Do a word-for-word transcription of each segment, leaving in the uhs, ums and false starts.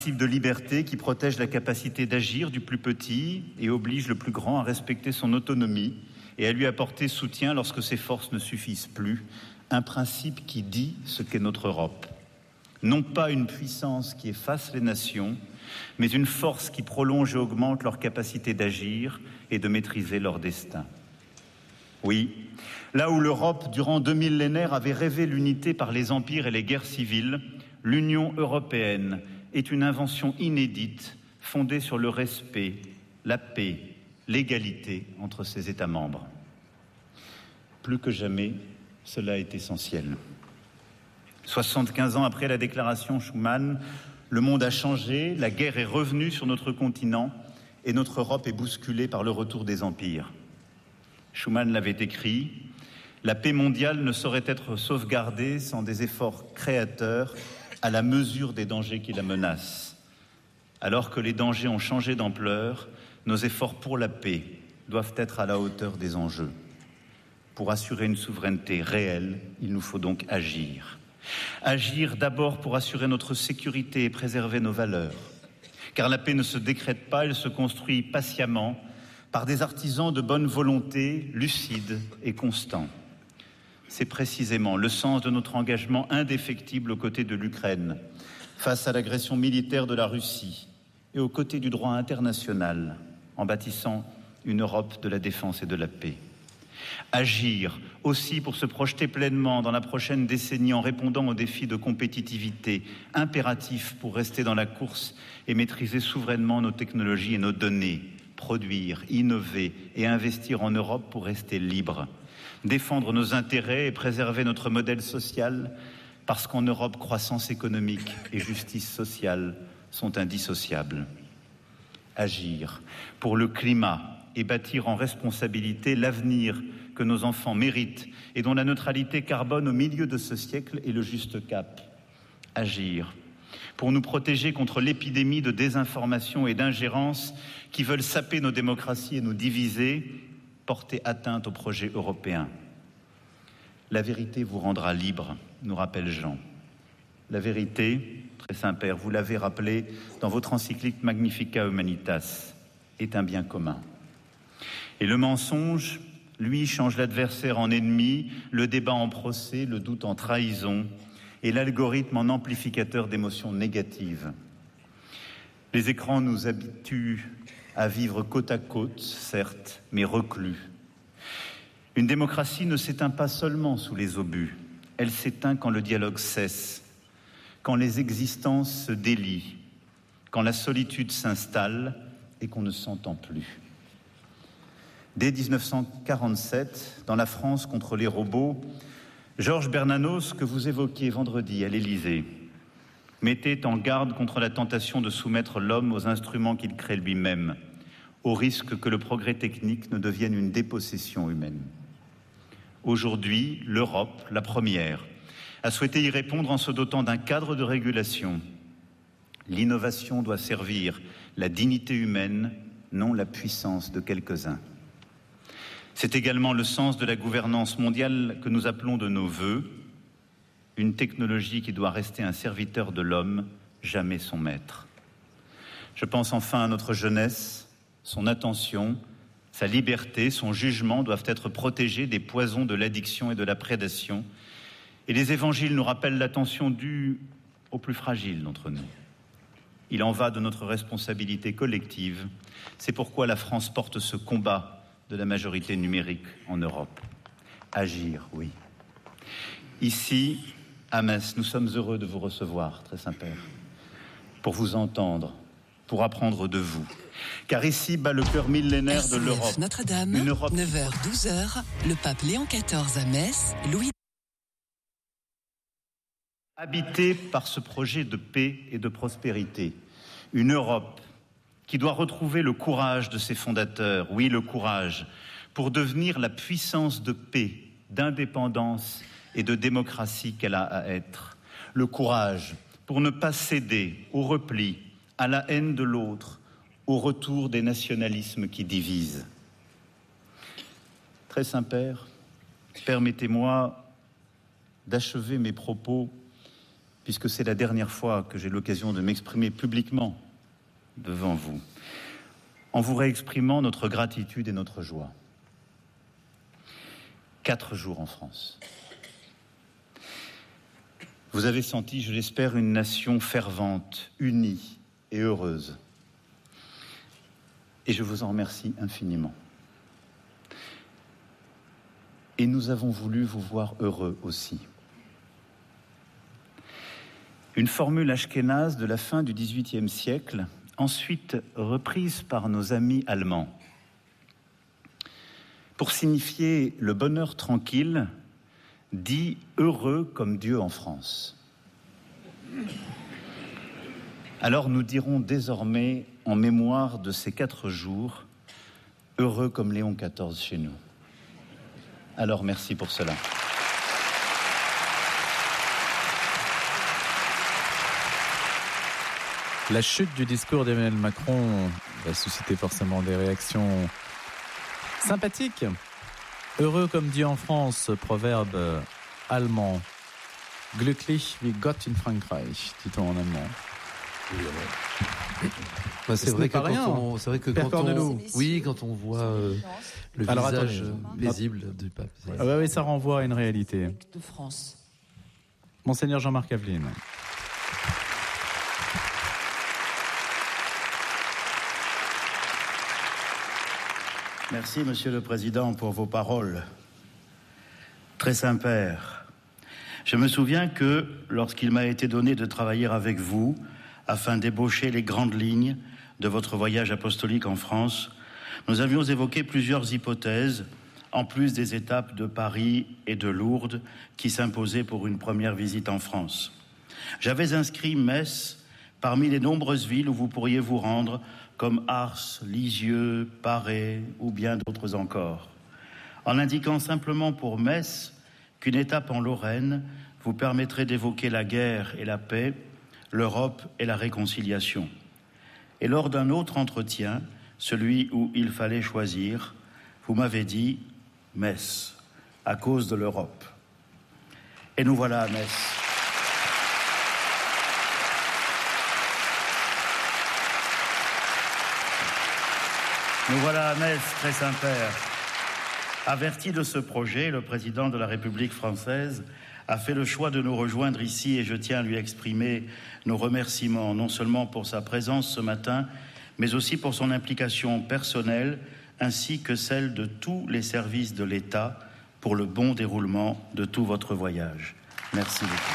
Principe de liberté qui protège la capacité d'agir du plus petit et oblige le plus grand à respecter son autonomie et à lui apporter soutien lorsque ses forces ne suffisent plus. Un principe qui dit ce qu'est notre Europe. Non pas une puissance qui efface les nations, mais une force qui prolonge et augmente leur capacité d'agir et de maîtriser leur destin. Oui, là où l'Europe, durant deux millénaires, avait rêvé l'unité par les empires et les guerres civiles, l'Union européenne est une invention inédite, fondée sur le respect, la paix, l'égalité entre ses États membres. Plus que jamais, cela est essentiel. soixante-quinze ans après la déclaration Schuman, le monde a changé, la guerre est revenue sur notre continent et notre Europe est bousculée par le retour des empires. Schuman l'avait écrit, la paix mondiale ne saurait être sauvegardée sans des efforts créateurs à la mesure des dangers qui la menacent. Alors que les dangers ont changé d'ampleur, nos efforts pour la paix doivent être à la hauteur des enjeux. Pour assurer une souveraineté réelle, il nous faut donc agir. Agir d'abord pour assurer notre sécurité et préserver nos valeurs. Car la paix ne se décrète pas, elle se construit patiemment par des artisans de bonne volonté, lucides et constants. C'est précisément le sens de notre engagement indéfectible aux côtés de l'Ukraine, face à l'agression militaire de la Russie et aux côtés du droit international, en bâtissant une Europe de la défense et de la paix. Agir aussi pour se projeter pleinement dans la prochaine décennie en répondant aux défis de compétitivité, impératifs pour rester dans la course et maîtriser souverainement nos technologies et nos données, produire, innover et investir en Europe pour rester libre. Défendre nos intérêts et préserver notre modèle social, parce qu'en Europe, croissance économique et justice sociale sont indissociables. Agir pour le climat et bâtir en responsabilité l'avenir que nos enfants méritent et dont la neutralité carbone au milieu de ce siècle est le juste cap. Agir pour nous protéger contre l'épidémie de désinformation et d'ingérence qui veulent saper nos démocraties et nous diviser, porter atteinte au projet européen. La vérité vous rendra libre, nous rappelle Jean. La vérité, très Saint-Père, vous l'avez rappelé dans votre encyclique Magnificat Humanitas, est un bien commun. Et le mensonge, lui, change l'adversaire en ennemi, le débat en procès, le doute en trahison, et l'algorithme en amplificateur d'émotions négatives. Les écrans nous habituent à vivre côte à côte, certes, mais reclus. Une démocratie ne s'éteint pas seulement sous les obus, elle s'éteint quand le dialogue cesse, quand les existences se délient, quand la solitude s'installe et qu'on ne s'entend plus. Dès dix-neuf cent quarante-sept, dans la France contre les robots, Georges Bernanos, que vous évoquiez vendredi à l'Élysée, mettait en garde contre la tentation de soumettre l'homme aux instruments qu'il crée lui-même, au risque que le progrès technique ne devienne une dépossession humaine. Aujourd'hui, l'Europe, la première, a souhaité y répondre en se dotant d'un cadre de régulation. L'innovation doit servir la dignité humaine, non la puissance de quelques-uns. C'est également le sens de la gouvernance mondiale que nous appelons de nos vœux, une technologie qui doit rester un serviteur de l'homme, jamais son maître. Je pense enfin à notre jeunesse, son attention, sa liberté, son jugement doivent être protégés des poisons de l'addiction et de la prédation. Et les évangiles nous rappellent l'attention due aux plus fragiles d'entre nous. Il en va de notre responsabilité collective. C'est pourquoi la France porte ce combat de la majorité numérique en Europe. Agir, oui. Ici, à Metz, nous sommes heureux de vous recevoir, très Saint-Père, pour vous entendre, pour apprendre de vous. Car ici bat le cœur millénaire de l'Europe. Notre-Dame, une Europe... neuf heures douze heures, le pape Léon quatorze à Metz, Louis. Habité par ce projet de paix et de prospérité, une Europe qui doit retrouver le courage de ses fondateurs, oui, le courage, pour devenir la puissance de paix, d'indépendance et de démocratie qu'elle a à être. Le courage pour ne pas céder au repli, à la haine de l'autre, au retour des nationalismes qui divisent. Très Saint-Père, permettez-moi d'achever mes propos puisque c'est la dernière fois que j'ai l'occasion de m'exprimer publiquement devant vous, en vous réexprimant notre gratitude et notre joie. Quatre jours en France. Vous avez senti, je l'espère, une nation fervente, unie et heureuse. Et je vous en remercie infiniment. Et nous avons voulu vous voir heureux aussi. Une formule ashkénaze de la fin du dix-huitième siècle, ensuite reprise par nos amis allemands. Pour signifier le bonheur tranquille, dit heureux comme Dieu en France. Alors nous dirons désormais, en mémoire de ces quatre jours, heureux comme Léon quatorze chez nous. Alors merci pour cela. La chute du discours d'Emmanuel Macron va susciter forcément des réactions sympathiques. Heureux comme Dieu en France, proverbe allemand. Glücklich wie Gott in Frankreich, dit-on en allemand. Bah, c'est, vrai que quand on, c'est vrai que quand on, oui, quand on voit euh, le Alors, visage attends, paisible je... du pape. Ah bah oui, ça renvoie à une réalité. De France. Monseigneur Jean-Marc Aveline. Merci, Monsieur le Président, pour vos paroles. Très Saint-Père, je me souviens que, lorsqu'il m'a été donné de travailler avec vous, afin d'ébaucher les grandes lignes de votre voyage apostolique en France, nous avions évoqué plusieurs hypothèses, en plus des étapes de Paris et de Lourdes qui s'imposaient pour une première visite en France. J'avais inscrit Metz parmi les nombreuses villes où vous pourriez vous rendre, comme Ars, Lisieux, Paray ou bien d'autres encore, en indiquant simplement pour Metz qu'une étape en Lorraine vous permettrait d'évoquer la guerre et la paix, l'Europe et la réconciliation. Et lors d'un autre entretien, celui où il fallait choisir, vous m'avez dit Metz, à cause de l'Europe. Et nous voilà à Metz. Nous voilà à Metz, très Saint-Père. Averti de ce projet, le président de la République française a fait le choix de nous rejoindre ici et je tiens à lui exprimer nos remerciements, non seulement pour sa présence ce matin, mais aussi pour son implication personnelle ainsi que celle de tous les services de l'État pour le bon déroulement de tout votre voyage. Merci beaucoup.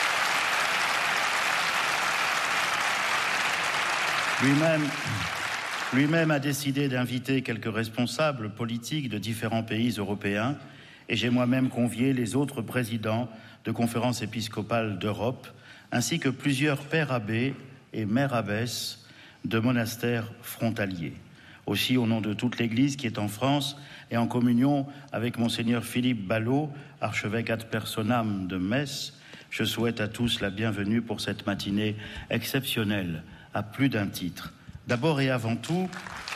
Lui-même, lui-même a décidé d'inviter quelques responsables politiques de différents pays européens et j'ai moi-même convié les autres présidents de conférences épiscopales d'Europe, ainsi que plusieurs pères abbés et mères abbesses de monastères frontaliers. Aussi, au nom de toute l'Église qui est en France et en communion avec Monseigneur Philippe Ballot, archevêque ad personam de Metz, je souhaite à tous la bienvenue pour cette matinée exceptionnelle, à plus d'un titre. D'abord et avant tout,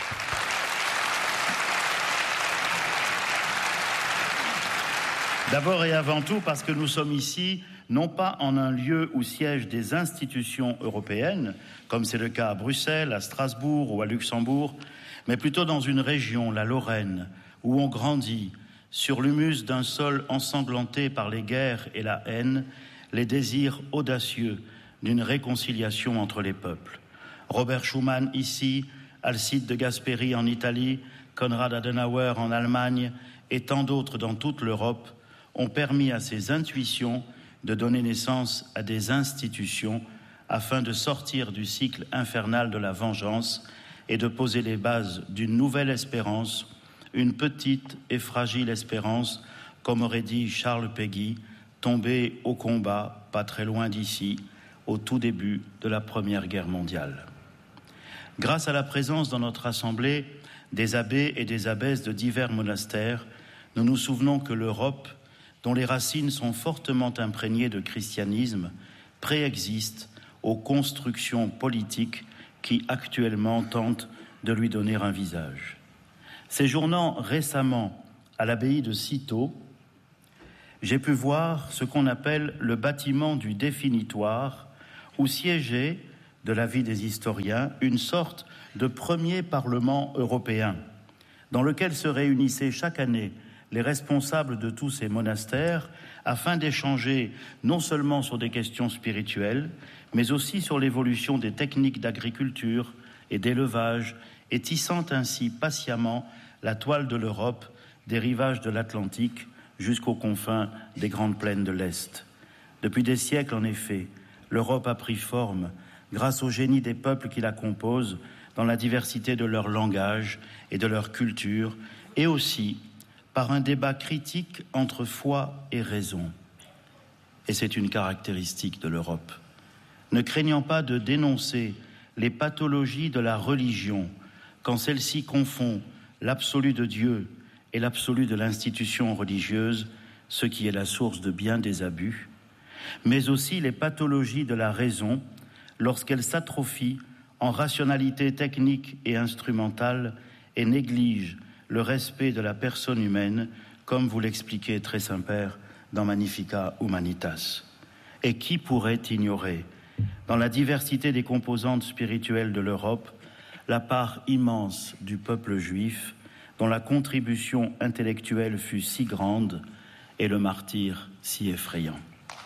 D'abord et avant tout parce que nous sommes ici, non pas en un lieu où siègent des institutions européennes, comme c'est le cas à Bruxelles, à Strasbourg ou à Luxembourg, mais plutôt dans une région, la Lorraine, où on grandit, sur l'humus d'un sol ensanglanté par les guerres et la haine, les désirs audacieux d'une réconciliation entre les peuples. Robert Schuman ici, Alcide de Gasperi en Italie, Konrad Adenauer en Allemagne et tant d'autres dans toute l'Europe ont permis à ces intuitions de donner naissance à des institutions afin de sortir du cycle infernal de la vengeance et de poser les bases d'une nouvelle espérance, une petite et fragile espérance, comme aurait dit Charles Péguy, tombé au combat, pas très loin d'ici, au tout début de la Première Guerre mondiale. Grâce à la présence dans notre assemblée des abbés et des abbesses de divers monastères, nous nous souvenons que l'Europe, dont les racines sont fortement imprégnées de christianisme, préexiste aux constructions politiques qui actuellement tentent de lui donner un visage. Séjournant récemment à l'abbaye de Cîteaux, j'ai pu voir ce qu'on appelle le bâtiment du définitoire, où siégeait, de l'avis des historiens, une sorte de premier Parlement européen, dans lequel se réunissaient chaque année les responsables de tous ces monastères afin d'échanger non seulement sur des questions spirituelles, mais aussi sur l'évolution des techniques d'agriculture et d'élevage, et tissant ainsi patiemment la toile de l'Europe des rivages de l'Atlantique jusqu'aux confins des grandes plaines de l'Est. Depuis des siècles, en effet, l'Europe a pris forme grâce au génie des peuples qui la composent, dans la diversité de leur langage et de leur culture, et aussi par un débat critique entre foi et raison. Et c'est une caractéristique de l'Europe. Ne craignant pas de dénoncer les pathologies de la religion, quand celle-ci confond l'absolu de Dieu et l'absolu de l'institution religieuse, ce qui est la source de bien des abus, mais aussi les pathologies de la raison, lorsqu'elle s'atrophie en rationalité technique et instrumentale et néglige le respect de la personne humaine, comme vous l'expliquez très Saint-Père dans Magnificat Humanitas. Et qui pourrait ignorer, dans la diversité des composantes spirituelles de l'Europe, la part immense du peuple juif, dont la contribution intellectuelle fut si grande et le martyre si effrayant.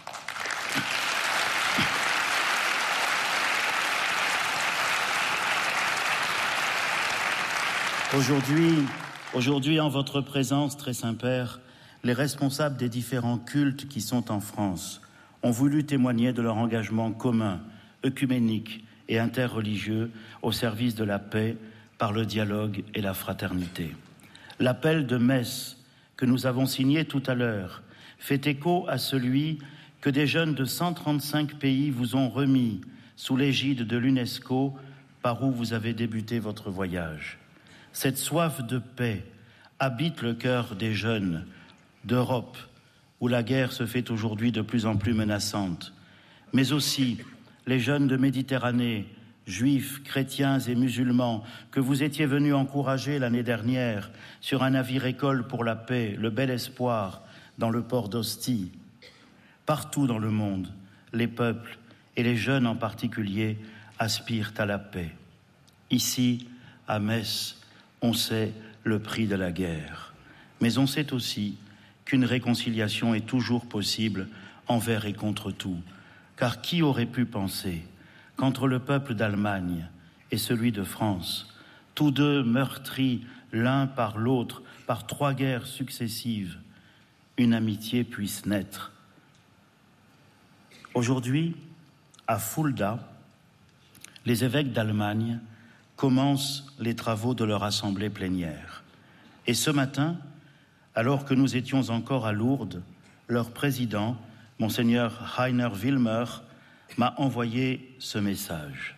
Aujourd'hui, aujourd'hui, en votre présence, très Saint-Père, les responsables des différents cultes qui sont en France ont voulu témoigner de leur engagement commun, œcuménique et interreligieux au service de la paix par le dialogue et la fraternité. L'appel de Metz que nous avons signé tout à l'heure fait écho à celui que des jeunes de cent trente-cinq pays vous ont remis sous l'égide de l'UNESCO, par où vous avez débuté votre voyage. Cette soif de paix habite le cœur des jeunes d'Europe, où la guerre se fait aujourd'hui de plus en plus menaçante, mais aussi les jeunes de Méditerranée, juifs, chrétiens et musulmans, que vous étiez venus encourager l'année dernière sur un navire-école pour la paix, le Bel Espoir, dans le port d'Ostie. Partout dans le monde, les peuples, et les jeunes en particulier, aspirent à la paix. Ici, à Metz, on sait le prix de la guerre, mais on sait aussi qu'une réconciliation est toujours possible envers et contre tout, car qui aurait pu penser qu'entre le peuple d'Allemagne et celui de France, tous deux meurtris l'un par l'autre par trois guerres successives, une amitié puisse naître. Aujourd'hui, à Fulda, les évêques d'Allemagne commencent les travaux de leur assemblée plénière. Et ce matin, alors que nous étions encore à Lourdes, leur président, Monseigneur Rainer Wilmer, m'a envoyé ce message.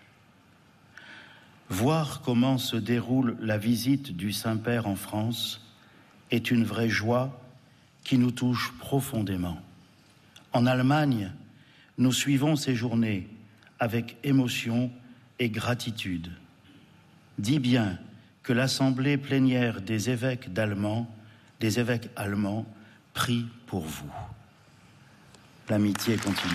Voir comment se déroule la visite du Saint-Père en France est une vraie joie qui nous touche profondément. En Allemagne, nous suivons ces journées avec émotion et gratitude. Dis bien que l'assemblée plénière des évêques d'Allemands, des évêques allemands, prie pour vous. L'amitié continue.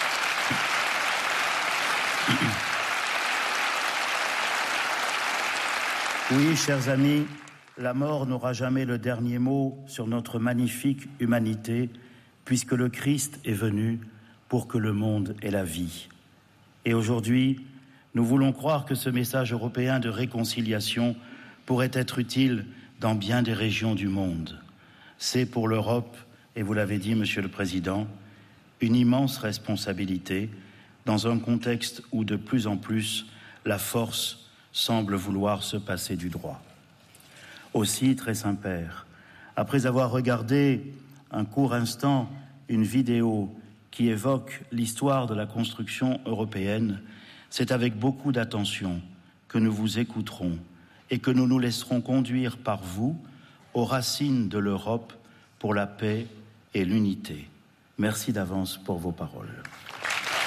Oui, chers amis, la mort n'aura jamais le dernier mot sur notre magnifique humanité, puisque le Christ est venu pour que le monde ait la vie. Et aujourd'hui, nous voulons croire que ce message européen de réconciliation pourrait être utile dans bien des régions du monde. C'est pour l'Europe, et vous l'avez dit, Monsieur le Président, une immense responsabilité dans un contexte où de plus en plus la force semble vouloir se passer du droit. Aussi, très Saint-Père, après avoir regardé un court instant une vidéo qui évoque l'histoire de la construction européenne, c'est avec beaucoup d'attention que nous vous écouterons et que nous nous laisserons conduire par vous aux racines de l'Europe pour la paix et l'unité. Merci d'avance pour vos paroles.